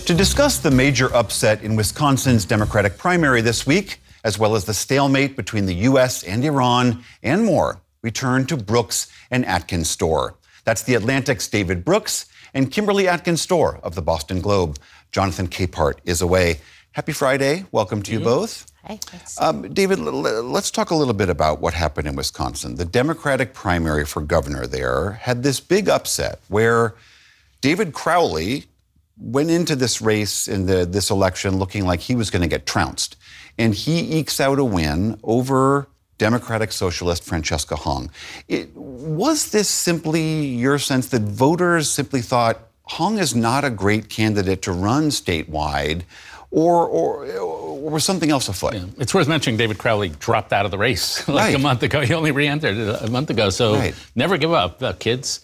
To discuss the major upset in Wisconsin's Democratic primary this week, as well as the stalemate between the U.S. and Iran, and more, we turn to Brooks and Atkins Storr. That's The Atlantic's David Brooks and Kimberly Atkins Storr of the Boston Globe. Jonathan Capehart is away. Happy Friday. Welcome to you both. Hi, thanks. David, let's talk a little bit about what happened in Wisconsin. The Democratic primary for governor there had this big upset where David Crowley went into this race in this election looking like he was going to get trounced. And he ekes out a win over Democratic Socialist Francesca Hong. Was this simply your sense that voters simply thought Hong is not a great candidate to run statewide, or was something else afoot? Yeah. It's worth mentioning David Crowley dropped out of the race a month ago. He only re-entered a month ago, so never give up, kids.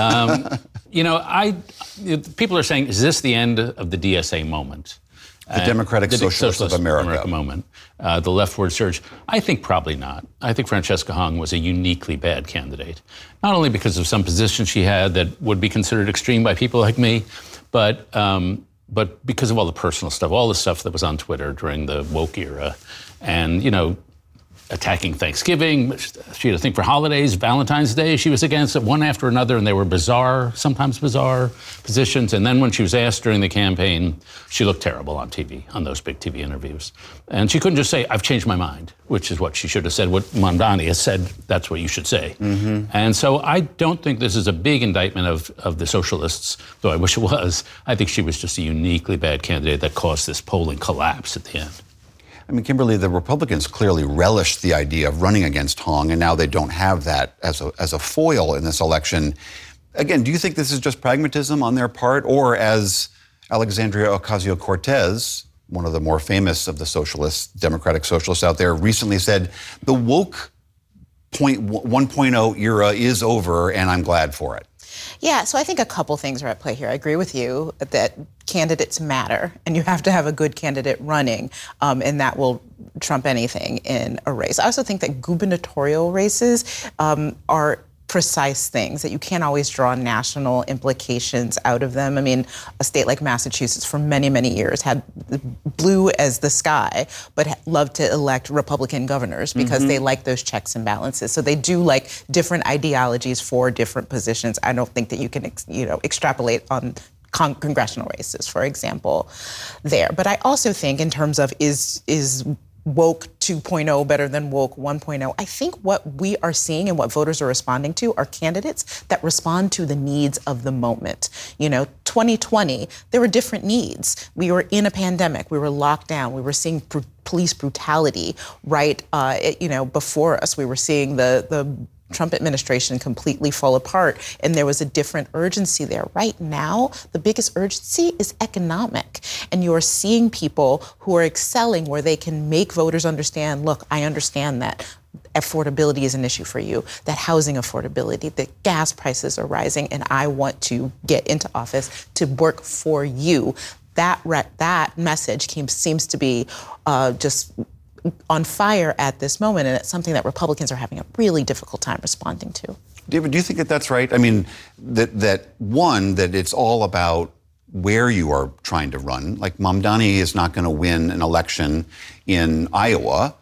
People are saying, is this the end of the DSA moment? The Democratic Socialists of America moment, the leftward surge. I think probably not. I think Francesca Hong was a uniquely bad candidate, not only because of some positions she had that would be considered extreme by people like me, but because of all the personal stuff, all the stuff that was on Twitter during the woke era, and attacking Thanksgiving. She had a thing for holidays, Valentine's Day. She was against it one after another, and they were sometimes bizarre positions. And then when she was asked during the campaign, she looked terrible on TV, on those big TV interviews. And she couldn't just say, I've changed my mind, which is what she should have said. What Mamdani has said, that's what you should say. Mm-hmm. And so I don't think this is a big indictment of the socialists, though I wish it was. I think she was just a uniquely bad candidate that caused this polling collapse at the end. I mean, Kimberly, the Republicans clearly relished the idea of running against Hong, and now they don't have that as a foil in this election. Again, do you think this is just pragmatism on their part, or as Alexandria Ocasio-Cortez, one of the more famous of the socialists, Democratic socialists out there, recently said, the woke 1.0 era is over, and I'm glad for it? Yeah, so I think a couple things are at play here. I agree with you that candidates matter, and you have to have a good candidate running, and that will trump anything in a race. I also think that gubernatorial races are precise things, that you can't always draw national implications out of them. I mean, a state like Massachusetts for many, many years had blue as the sky, but loved to elect Republican governors because they like those checks and balances. So they do like different ideologies for different positions. I don't think that you can, extrapolate on congressional races, for example, there. But I also think in terms of is woke 2.0 better than woke 1.0. I think what we are seeing and what voters are responding to are candidates that respond to the needs of the moment. 2020, there were different needs. We were in a pandemic. We were locked down. We were seeing police brutality right, before us. We were seeing the Trump administration completely fall apart, and there was a different urgency there. Right now, the biggest urgency is economic, and you are seeing people who are excelling where they can make voters understand, look, I understand that affordability is an issue for you, that housing affordability, that gas prices are rising, and I want to get into office to work for you. That message seems to be just on fire at this moment, and it's something that Republicans are having a really difficult time responding to. David, do you think that that's right? I mean, that it's all about where you are trying to run. Like, Mamdani is not going to win an election in Iowa,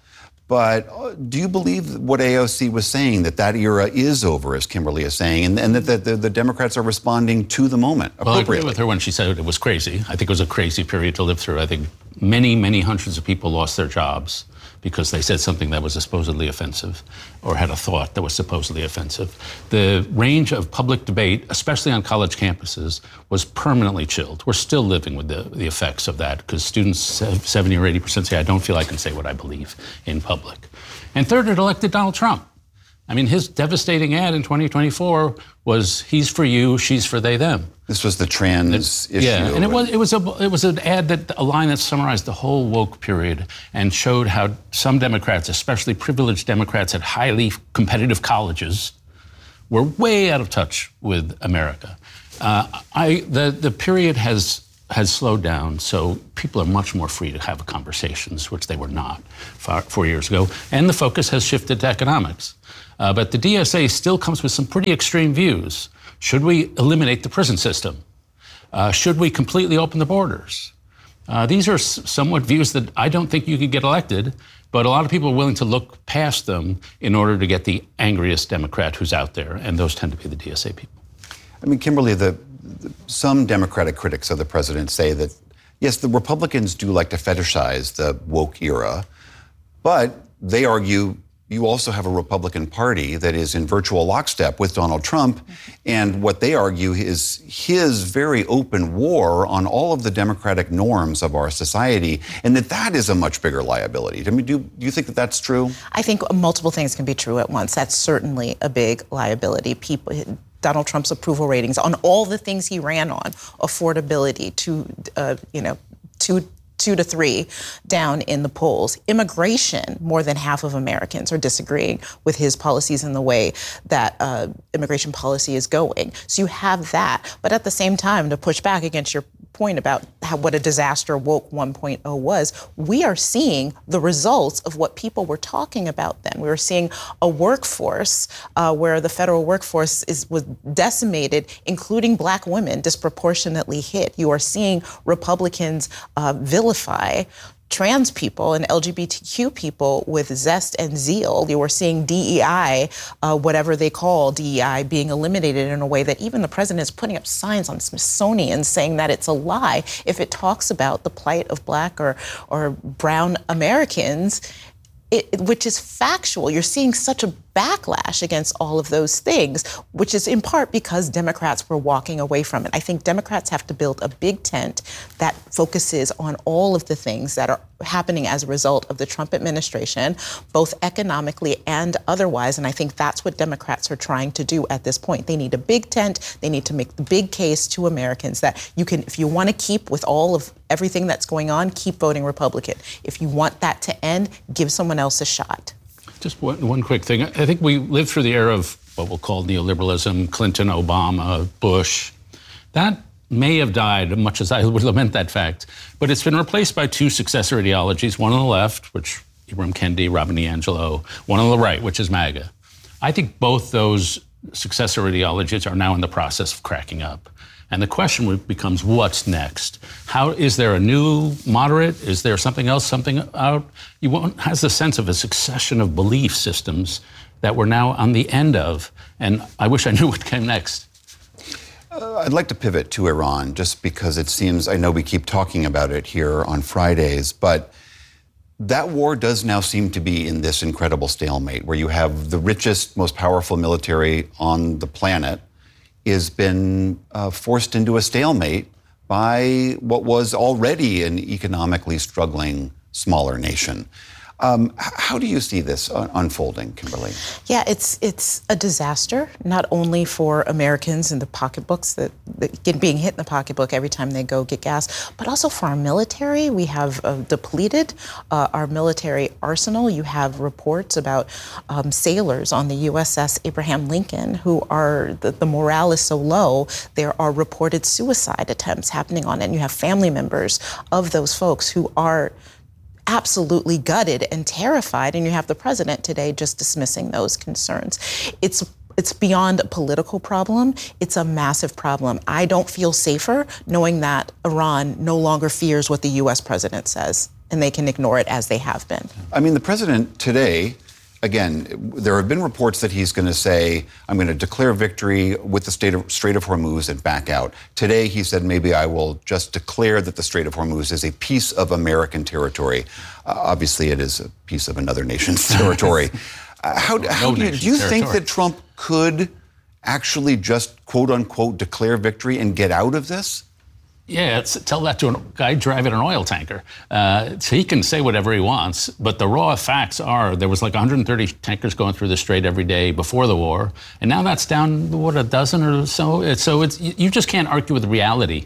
but do you believe what AOC was saying, that era is over, as Kimberly is saying, and that the Democrats are responding to the moment appropriately? Well, I agree with her when she said it was crazy. I think it was a crazy period to live through. I think many, many hundreds of people lost their jobs because they said something that was supposedly offensive or had a thought that was supposedly offensive. The range of public debate, especially on college campuses, was permanently chilled. We're still living with the effects of that because students, 70 or 80% say, I don't feel I can say what I believe in public. And third, it elected Donald Trump. I mean, his devastating ad in 2024 was, he's for you, she's for they, them. This was the trans issue. Yeah, and it was an ad a line that summarized the whole woke period and showed how some Democrats, especially privileged Democrats at highly competitive colleges, were way out of touch with America. The period has slowed down, so people are much more free to have conversations, which they were not 4 years ago, and the focus has shifted to economics. But the DSA still comes with some pretty extreme views. Should we eliminate the prison system? Should we completely open the borders? These are somewhat views that I don't think you could get elected, but a lot of people are willing to look past them in order to get the angriest Democrat who's out there, and those tend to be the DSA people. I mean, Kimberly, some Democratic critics of the president say that, yes, the Republicans do like to fetishize the woke era, but they argue you also have a Republican Party that is in virtual lockstep with Donald Trump, and what they argue is his very open war on all of the democratic norms of our society, and that is a much bigger liability. I mean, do you think that that's true? I think multiple things can be true at once. That's certainly a big liability. Donald Trump's approval ratings on all the things he ran on, affordability, 2 to 3 down in the polls. Immigration, more than half of Americans are disagreeing with his policies and the way that immigration policy is going. So you have that. But at the same time, to push back against your point about what a disaster woke 1.0 was, we are seeing the results of what people were talking about then. We were seeing a workforce where the federal workforce was decimated, including black women, disproportionately hit. You are seeing Republicans vilify trans people and LGBTQ people with zest and zeal. You were seeing DEI, whatever they call DEI, being eliminated in a way that even the president is putting up signs on Smithsonian saying that it's a lie if it talks about the plight of black or brown Americans, which is factual. You're seeing such a backlash against all of those things, which is in part because Democrats were walking away from it. I think Democrats have to build a big tent that focuses on all of the things that are happening as a result of the Trump administration, both economically and otherwise. And I think that's what Democrats are trying to do at this point. They need a big tent. They need to make the big case to Americans that you can, if you want to keep with all of everything that's going on, keep voting Republican. If you want that to end, give someone else a shot. Just one quick thing. I think we lived through the era of what we'll call neoliberalism, Clinton, Obama, Bush. That may have died, much as I would lament that fact, but it's been replaced by two successor ideologies, one on the left, which Ibram Kendi, Robin DiAngelo, one on the right, which is MAGA. I think both those successor ideologies are now in the process of cracking up. And the question becomes, what's next? Is there a new moderate? Is there something else, something out? One has the sense of a succession of belief systems that we're now on the end of. And I wish I knew what came next. I'd like to pivot to Iran, just because it seems, I know we keep talking about it here on Fridays, but that war does now seem to be in this incredible stalemate where you have the richest, most powerful military on the planet has been forced into a stalemate by what was already an economically struggling smaller nation. How do you see this unfolding, Kimberly? Yeah, it's a disaster, not only for Americans and the pocketbooks that get being hit in the pocketbook every time they go get gas, but also for our military. We have depleted our military arsenal. You have reports about sailors on the USS Abraham Lincoln who are, the morale is so low, there are reported suicide attempts happening on it. And you have family members of those folks who are absolutely gutted and terrified, and you have the president today just dismissing those concerns. It's beyond a political problem. It's a massive problem. I don't feel safer knowing that Iran no longer fears what the U.S. president says, and they can ignore it as they have been. I mean, the president today, again, there have been reports that he's going to say, I'm going to declare victory with the Strait of Hormuz and back out. Today, he said, maybe I will just declare that the Strait of Hormuz is a piece of American territory. Obviously, it is a piece of another nation's territory. Do you think that Trump could actually just, quote unquote, declare victory and get out of this? Yeah, tell that to a guy driving an oil tanker. So he can say whatever he wants, but the raw facts are there was like 130 tankers going through the Strait every day before the war, and now that's down, what, a dozen or so? So you just can't argue with reality.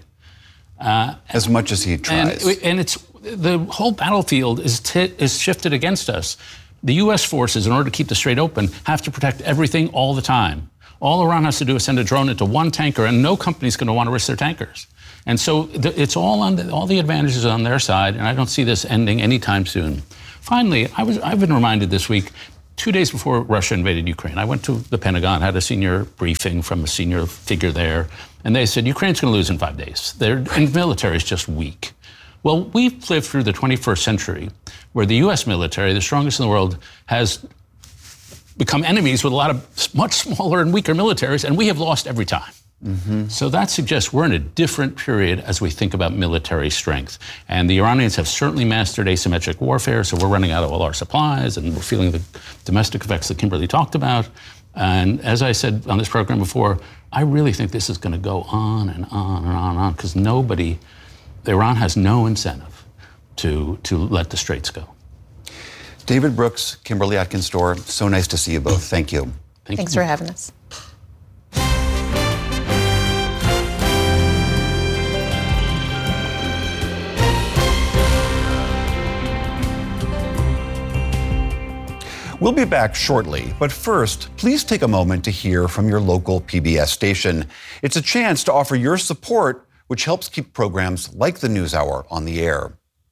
As much as he tries. And it's the whole battlefield is shifted against us. The U.S. forces, in order to keep the Strait open, have to protect everything all the time. All Iran has to do is send a drone into one tanker, and no company's going to want to risk their tankers. And so it's all all the advantages on their side, and I don't see this ending anytime soon. Finally, I've been reminded this week, 2 days before Russia invaded Ukraine, I went to the Pentagon, had a senior briefing from a senior figure there, and they said, Ukraine's going to lose in 5 days. And the military is just weak. Well, we've lived through the 21st century where the U.S. military, the strongest in the world, has become enemies with a lot of much smaller and weaker militaries, and we have lost every time. So that suggests we're in a different period as we think about military strength. And the Iranians have certainly mastered asymmetric warfare, so we're running out of all our supplies, and we're feeling the domestic effects that Kimberly talked about. And as I said on this program before, I really think this is going to go on and on and on and on, because Iran has no incentive to let the Straits go. David Brooks, Kimberly Atkins-Stohr, so nice to see you both. Thank you. Thanks for having us. We'll be back shortly, but first, please take a moment to hear from your local PBS station. It's a chance to offer your support, which helps keep programs like the NewsHour on the air.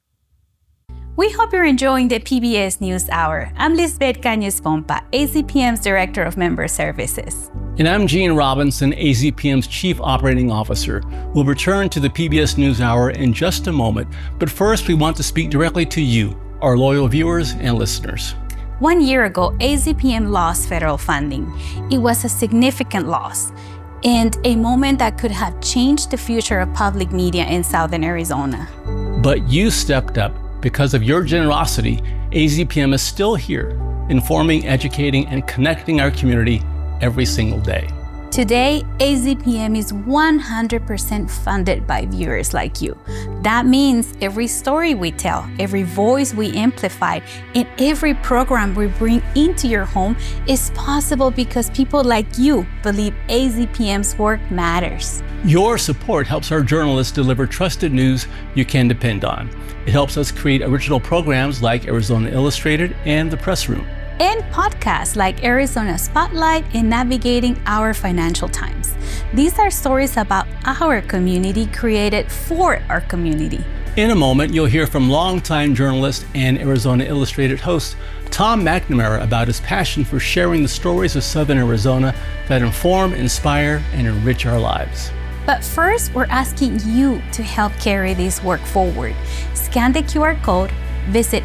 We hope you're enjoying the PBS NewsHour. I'm Lisbeth Cañas-Pompa, AZPM's Director of Member Services. And I'm Gene Robinson, AZPM's Chief Operating Officer. We'll return to the PBS NewsHour in just a moment, but first we want to speak directly to you, our loyal viewers and listeners. 1 year ago, AZPM lost federal funding. It was a significant loss and a moment that could have changed the future of public media in Southern Arizona. But you stepped up. Because of your generosity, AZPM is still here, informing, educating, and connecting our community every single day. Today, AZPM is 100% funded by viewers like you. That means every story we tell, every voice we amplify, and every program we bring into your home is possible because people like you believe AZPM's work matters. Your support helps our journalists deliver trusted news you can depend on. It helps us create original programs like Arizona Illustrated and The Press Room. And podcasts like Arizona Spotlight and Navigating Our Financial Times. These are stories about our community created for our community. In a moment, you'll hear from longtime journalist and Arizona Illustrated host Tom McNamara about his passion for sharing the stories of Southern Arizona that inform, inspire, and enrich our lives. But first, we're asking you to help carry this work forward. Scan the QR code, visit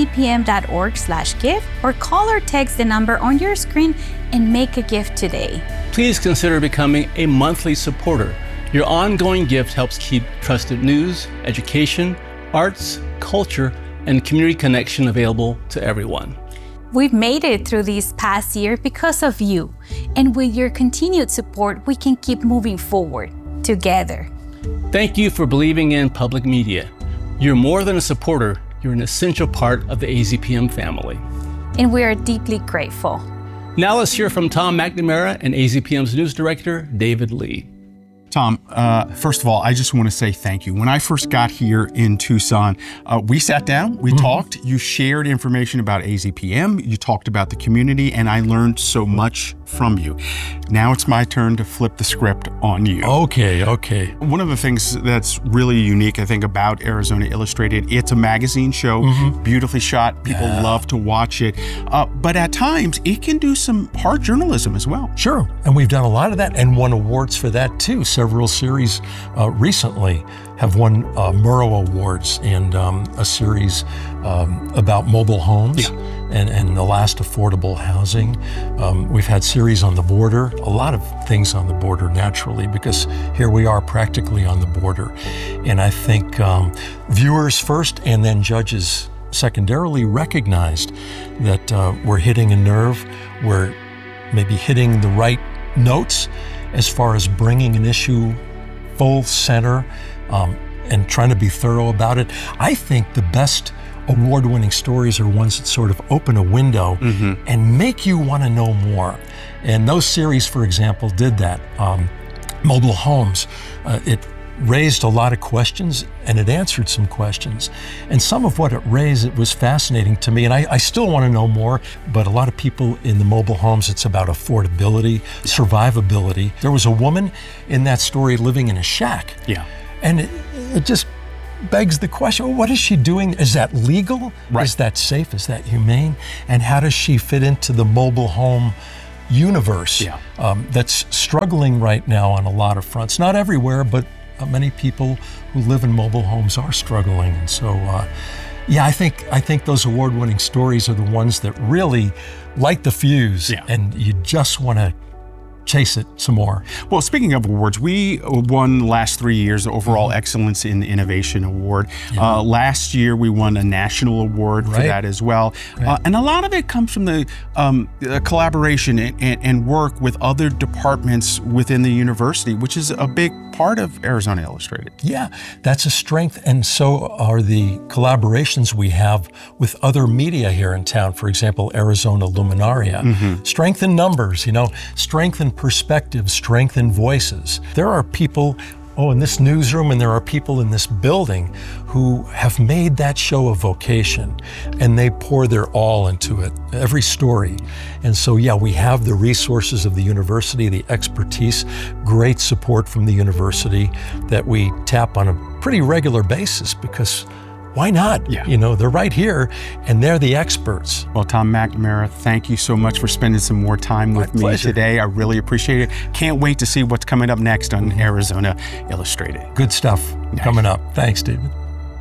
azpm.org/give, or call or text the number on your screen and make a gift today. Please consider becoming a monthly supporter. Your ongoing gift helps keep trusted news, education, arts, culture, and community connection available to everyone. We've made it through this past year because of you. And with your continued support, we can keep moving forward together. Thank you for believing in public media. You're more than a supporter. You're an essential part of the AZPM family. And we are deeply grateful. Now let's hear from Tom McNamara and AZPM's news director, David Lee. Tom, first of all, I just want to say thank you. When I first got here in Tucson, we sat down, we talked, you shared information about AZPM, you talked about the community, and I learned so much from you. Now it's my turn to flip the script on you. Okay. One of the things that's really unique, I think, about Arizona Illustrated, it's a magazine show, beautifully shot, people love to watch it, but at times it can do some hard journalism as well. Sure, and we've done a lot of that and won awards for that too. Several series recently have won Murrow Awards, and a series about mobile homes and the last affordable housing. We've had series on the border, a lot of things on the border naturally, because here we are practically on the border. And I think viewers first and then judges secondarily recognized that we're hitting a nerve, we're maybe hitting the right notes as far as bringing an issue full center and trying to be thorough about it. I think the best award-winning stories are ones that sort of open a window and make you want to know more. And those series, for example, did that. Mobile homes, it raised a lot of questions and it answered some questions. And some of what it raised, it was fascinating to me. And I still want to know more, but a lot of people in the mobile homes, it's about affordability, survivability. There was a woman in that story living in a shack. Yeah. And it just begs the question, well, what is she doing? Is that legal? Right. Is that safe? Is that humane? And how does she fit into the mobile home universe that's struggling right now on a lot of fronts? Not everywhere, but many people who live in mobile homes are struggling. And so, I think those award-winning stories are the ones that really light the fuse, and you just want to chase it some more. Well, speaking of awards, we won the last 3 years the Overall Excellence in Innovation Award. Last year, we won a national award for that as well. And a lot of it comes from the collaboration and work with other departments within the university, which is a big part of Arizona Illustrated. Yeah, that's a strength, and so are the collaborations we have with other media here in town. For example, Arizona Luminaria. Strength in numbers, strength in perspective, strength in voices. There are people in this newsroom, and there are people in this building who have made that show a vocation, and they pour their all into it, every story. And so, we have the resources of the university, the expertise, great support from the university that we tap on a pretty regular basis, because why not? They're right here, and they're the experts. Well, Tom McNamara, thank you so much for spending some more time with me today. I really appreciate it. Can't wait to see what's coming up next on Arizona Illustrated. Good stuff coming up. Thanks, David.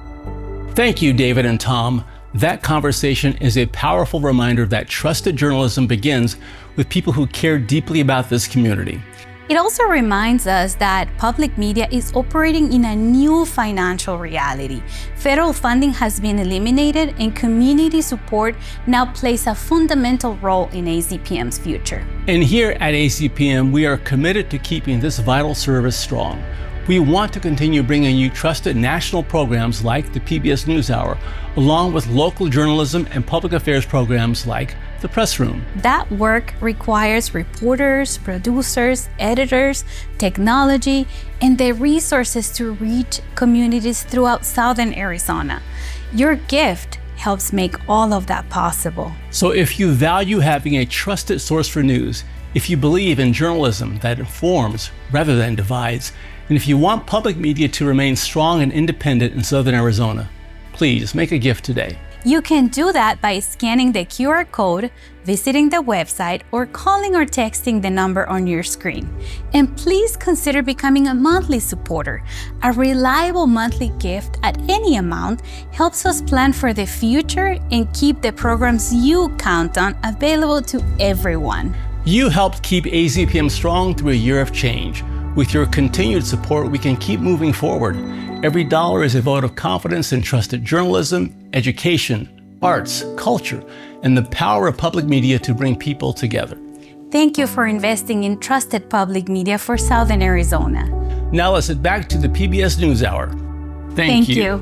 Thank you, David and Tom. That conversation is a powerful reminder that trusted journalism begins with people who care deeply about this community. It also reminds us that public media is operating in a new financial reality. Federal funding has been eliminated, and community support now plays a fundamental role in AZPM's future. And here at AZPM, we are committed to keeping this vital service strong. We want to continue bringing you trusted national programs like the PBS NewsHour, along with local journalism and public affairs programs like The Press Room. That work requires reporters, producers, editors, technology, and the resources to reach communities throughout Southern Arizona. Your gift helps make all of that possible. So if you value having a trusted source for news, if you believe in journalism that informs rather than divides, and if you want public media to remain strong and independent in Southern Arizona, please make a gift today. You can do that by scanning the QR code, visiting the website, or calling or texting the number on your screen. And please consider becoming a monthly supporter. A reliable monthly gift at any amount helps us plan for the future and keep the programs you count on available to everyone. You helped keep AZPM strong through a year of change. With your continued support, we can keep moving forward. Every dollar is a vote of confidence in trusted journalism, education, arts, culture, and the power of public media to bring people together. Thank you for investing in trusted public media for Southern Arizona. Now let's head back to the PBS NewsHour. Thank you.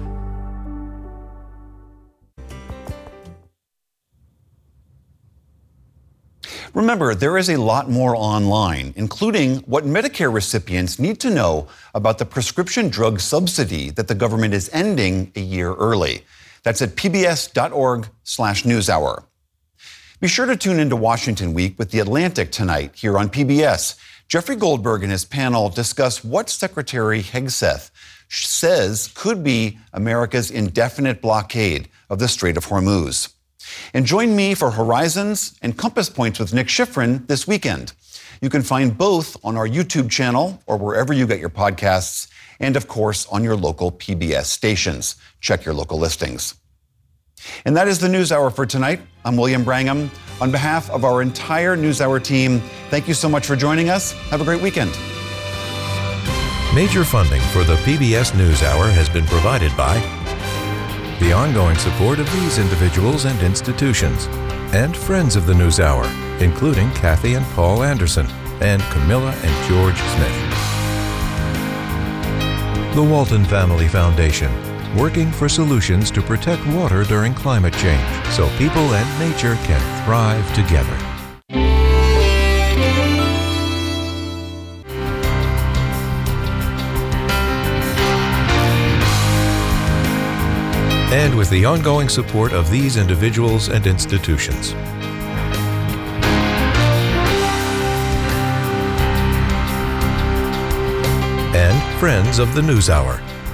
Remember, there is a lot more online, including what Medicare recipients need to know about the prescription drug subsidy that the government is ending a year early. That's at pbs.org/newshour. Be sure to tune into Washington Week with The Atlantic tonight here on PBS. Jeffrey Goldberg and his panel discuss what Secretary Hegseth says could be America's indefinite blockade of the Strait of Hormuz. And join me for Horizons and Compass Points with Nick Schifrin this weekend. You can find both on our YouTube channel or wherever you get your podcasts, and of course on your local PBS stations. Check your local listings. And that is the NewsHour for tonight. I'm William Brangham. On behalf of our entire NewsHour team, thank you so much for joining us. Have a great weekend. Major funding for the PBS NewsHour has been provided by the ongoing support of these individuals and institutions, and friends of the NewsHour, including Kathy and Paul Anderson, and Camilla and George Smith. The Walton Family Foundation, working for solutions to protect water during climate change, so people and nature can thrive together. And with the ongoing support of these individuals and institutions. And friends of the NewsHour,